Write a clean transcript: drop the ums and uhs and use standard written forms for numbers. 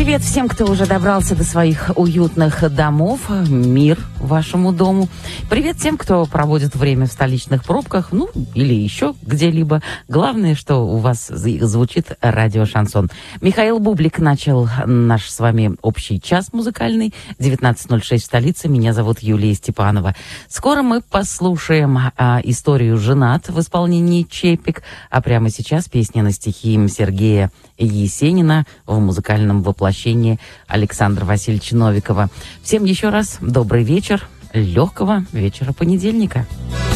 Привет всем, кто уже добрался до своих уютных домов. Мир вашему дому. Привет тем, кто проводит время в столичных пробках, ну, или еще где-либо. Главное, что у вас звучит радио «Шансон». Михаил Бублик начал наш с вами общий час музыкальный. 19:06 в столице. Меня зовут Юлия Степанова. Скоро мы послушаем историю «Женат» в исполнении Чепик. А прямо сейчас песня на стихи Сергея Есенина в музыкальном воплощении Александра Васильевича Новикова. Всем еще раз добрый вечер, легкого вечера понедельника.